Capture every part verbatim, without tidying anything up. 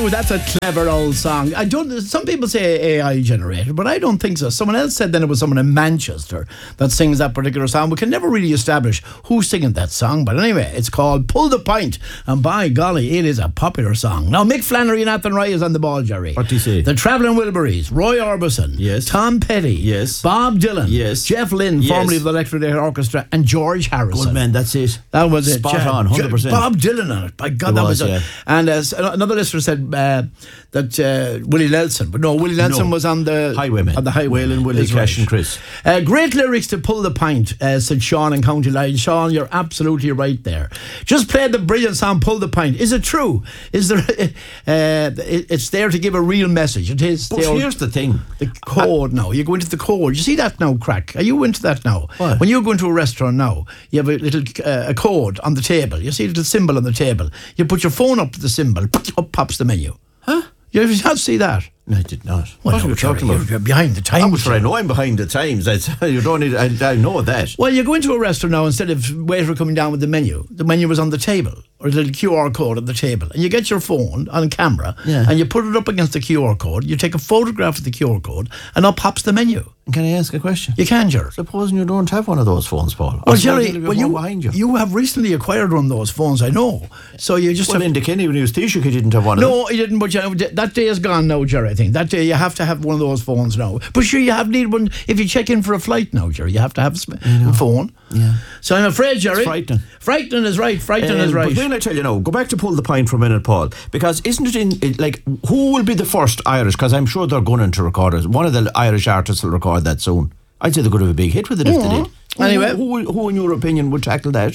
Now that's a clever old song. I don't. Some people say A I generated, but I don't think so. Someone else said then it was someone in Manchester that sings that particular song. We can never really establish who's singing that song. But anyway, it's called "Pull the Pint," and by golly, it is a popular song. Now Mick Flannery and Athen Rai is on the ball, Jerry. What do you say? The Travelling Wilburys, Roy Orbison, yes, Tom Petty, yes, Bob Dylan, yes, Jeff Lynne, yes, formerly of the Electric Light Orchestra, and George Harrison. Good man, that's it. That was it. Spot Je- on, one hundred percent. Bob Dylan on it. By God, It that was, was, yeah. it. And uh, another listener said uh, that uh, Willie Nelson, but no, Willie Nelson No. was on the Highwaymen. On the Highwaymen. Waylon, Willie, That's Cash right. and Chris. Uh, great lyrics to Pull the Pint, uh, said Sean in County Line. Sean, you're absolutely right there. Just played the brilliant song "Pull the Pint." Is it true? Is there? Uh, it, it's there to give a real message. It is. But the old- here's the thing. The code now. You go into the code. You see that now, Crack? Are you into that now? What? When you go into a restaurant now, you have a little uh, a code on the table. You see a little symbol on the table. You put your phone up to the symbol, up pops the menu. Huh? You have to see that. No, I did not. Well, What no, are you Jerry, talking about? You're, you're behind the times. I'm sure I know I'm behind the times. I, you don't need. I, I know that. Well, you go into a restaurant now, instead of waiter coming down with the menu, the menu was on the table, or a little Q R code on the table, and you get your phone on camera, Yeah. and you put it up against the Q R code. You take a photograph of the Q R code, and up pops the menu. Can I ask a question? You can, Jerry. Supposing you don't have one of those phones, Paul. Well, Or Jerry, somebody well, you, behind you. you have recently acquired one of those phones, I know. So you just Well, have... Linda Kenny, when he was Taoiseach, he didn't have one of them. No, he didn't, but you know, that day is gone now, Jerry, I think. That day you have to have one of those phones now. But sure, you have need one if you check in for a flight now, Jerry. You have to have a sm- a phone. Yeah. So I'm afraid, Jerry... It's frightening. Frightening is right, frightening Um, is right. But when I tell you now, go back to Pull the Pint for a minute, Paul, because isn't it in, it, like, who will be the first Irish, because I'm sure they're going to record it, one of the Irish artists will record that soon. I'd say they could have a big hit with it if they did. Who- Anyway. Who, who, who in your opinion would tackle that?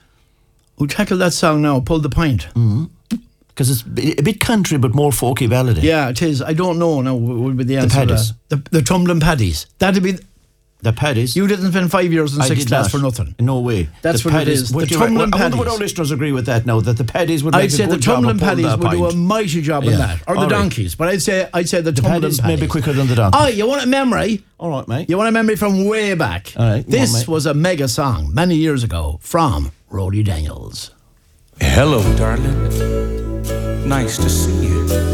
Who tackled that song now, Pull the Pint? Because it's a bit country but more folky ballady. Yeah, it is. I don't know now what would be the answer. Paddies. to that. The, the Tumbling Paddies. That'd be... The Paddies. You didn't spend five years in I sixth did class not. for nothing. No way. That's the what it Paddies, is. would The you- Tumbling I wonder what Paddies. our listeners agree with that now, that the Paddies would make I'd a say good the job Tumbling of Pull Paddies the would do a Pint. mighty job Yeah. in that. Or the All right. Donkeys. But I'd say I'd say the Tumbling Paddies Paddies. maybe quicker than the Donkeys. Oh, you want a memory? All right, mate. You want a memory from way back? All right, go This on, mate. was a mega song many years ago from Roddy Daniels. Hello, darling. Nice to see you.